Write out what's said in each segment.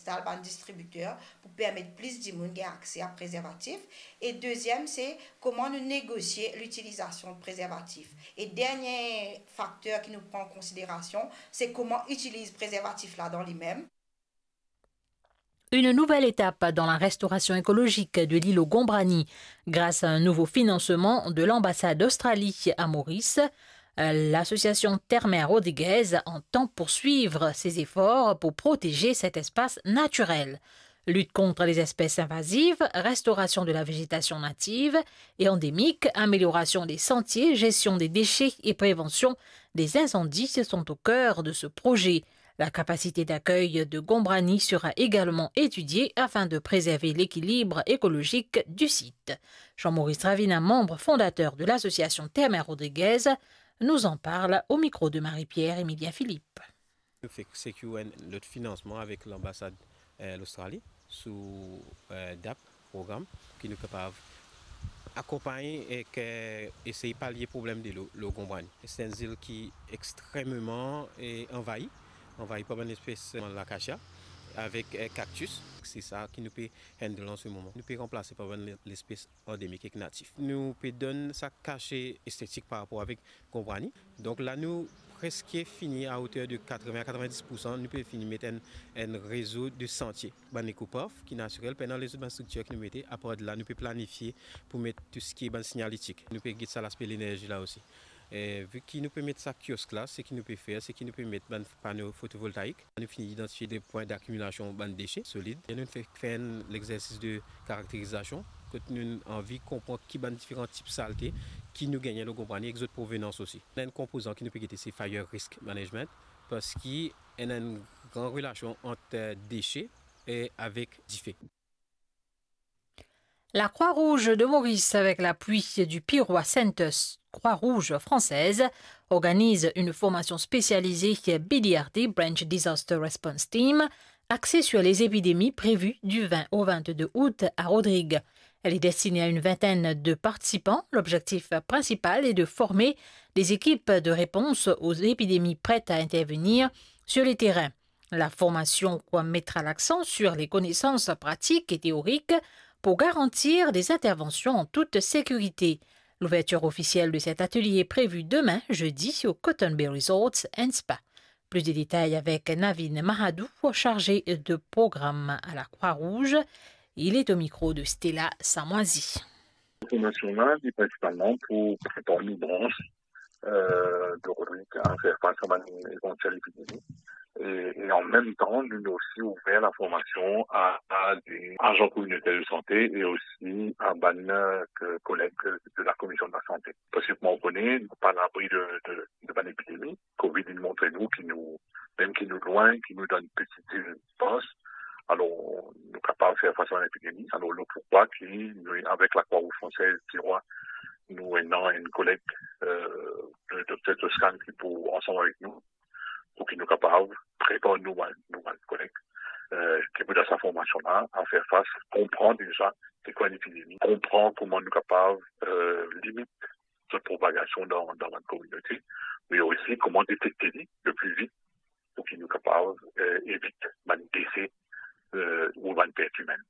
installe un distributeur pour permettre plus de monde d'avoir accès à préservatifs. Et deuxième, c'est comment nous négocier l'utilisation de préservatifs. Et dernier facteur qui nous prend en considération, c'est comment utiliser préservatifs là dans les mêmes. Une nouvelle étape dans la restauration écologique de l'île Gombrani grâce à un nouveau financement de l'ambassade d'Australie à Maurice. L'association Terre-Mère Rodriguez entend poursuivre ses efforts pour protéger cet espace naturel. Lutte contre les espèces invasives, restauration de la végétation native et endémique, amélioration des sentiers, gestion des déchets et prévention des incendies sont au cœur de ce projet. La capacité d'accueil de Gombrani sera également étudiée afin de préserver l'équilibre écologique du site. Jean-Maurice Ravina, membre fondateur de l'association Terre-Mère Rodriguez, nous en parle au micro de Marie-Pierre Emilien Philippe. Nous faisons notre financement avec l'ambassade d'Australie sous DAP, programme qui nous est capable d'accompagner et essayer de pallier le problème de l'eau Gombrani. C'est une île qui est extrêmement envahie par une espèce de l'acacia avec cactus. C'est ça qui nous peut handler en ce moment. Nous pouvons remplacer par l'espèce endémique et native. Nous pouvons donner ça cachet esthétique par rapport avec Gombrani. Donc là, nous presque fini à hauteur de 80-90%. Nous pouvons finir mettre un réseau de sentiers. Ban éco-parf qui est naturel. Pendant les autres structures que nous mettons, après de là, nous pouvons planifier pour mettre tout ce qui est signalétique. Nous pouvons guider ça l'aspect de l'énergie là aussi. Et vu qu'il nous peut mettre ça kiosque là, ce qu'il nous peut faire, c'est qu'il nous peut mettre un panneau photovoltaïque. Nous finissons d'identifier des points d'accumulation de déchets solides. Et nous faisons l'exercice de caractérisation. Quand nous avons envie de comprendre qui sont différents types de saleté qui nous gagnent le Gombrani avec d'autres provenances aussi. On a un composant qui nous peut guetter, c'est Fire Risk Management, parce qu'il y a une grande relation entre déchets et avec déchets. La Croix-Rouge de Maurice, avec l'appui du Pirois Center Croix-Rouge française, organise une formation spécialisée BDRT, Branch Disaster Response Team, axée sur les épidémies prévues du 20 au 22 août à Rodrigue. Elle est destinée à une vingtaine de participants. L'objectif principal est de former des équipes de réponse aux épidémies prêtes à intervenir sur les terrains. La formation mettra l'accent sur les connaissances pratiques et théoriques pour garantir des interventions en toute sécurité. L'ouverture officielle de cet atelier est prévue demain, jeudi, au Cotton Bay Resorts and Spa. Plus de détails avec Navin Mahadou, chargé de programme à la Croix-Rouge. Il est au micro de Stella Samoisi. La formation est principalement pour préparer une branche de Rodrigue à faire face à une éventuelle épidémie. Et en même temps, nous avons aussi ouvert la formation à des agents communautaires de santé et aussi à des collègues de la commission de la santé. Parce que, comme on connaît, nous sommes pas à l'abri de l'épidémie. Covid nous montre même qui nous loin, qui nous donne une petite distance. Alors, nous sommes capables de faire face à l'épidémie. Alors, le pourquoi avec la Croix-Rouge française, nous avons une collègue, le docteur Toscan, qui pour ensemble avec nous, pour qu'il nous capable de préparer nos collègues qui pour dans sa formation-là à faire face, comprendre déjà c'est quoi l'épidémie, comprendre comment nous capables limiter cette propagation dans notre communauté, mais aussi comment détecter le plus vite pour qu'il nous capable éviter un décès ou une perte humaine.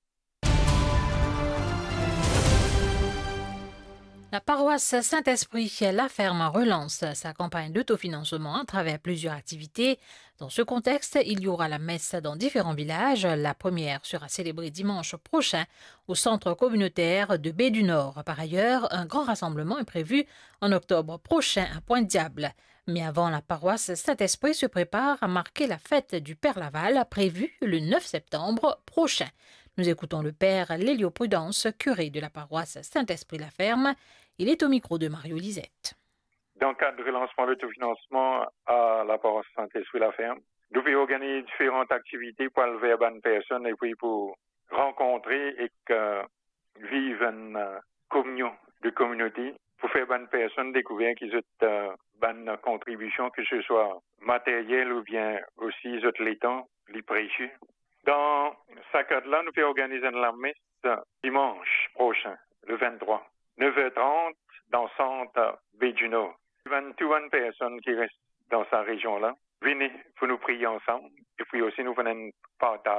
La paroisse Saint-Esprit La Ferme relance sa campagne d'autofinancement à travers plusieurs activités. Dans ce contexte, il y aura la messe dans différents villages. La première sera célébrée dimanche prochain au centre communautaire de Baie du Nord. Par ailleurs, un grand rassemblement est prévu en octobre prochain à Pointe-Diable. Mais avant, la paroisse Saint-Esprit se prépare à marquer la fête du Père Laval prévue le 9 septembre prochain. Nous écoutons le père Lélio Prudence, curé de la paroisse Saint-Esprit-La Ferme. Il est au micro de Mario Lisette. Dans le cadre du relancement de l'autofinancement à la paroisse Saint-Esprit-La Ferme, nous pouvons organiser différentes activités pour lever bonnes personnes et puis pour rencontrer et vivre une communion de communauté, pour faire bonnes personnes découvrir qu'ils ont bonne contribution, que ce soit matérielle ou bien aussi ils ont les temps, les précieux. Dans ce cadre-là, nous pouvons organiser la messe dimanche prochain, le 23, 9h30, dans le centre Baie du Nord. 21 personnes qui restent dans cette région-là. Venez pour nous prier ensemble et puis aussi nous venons partager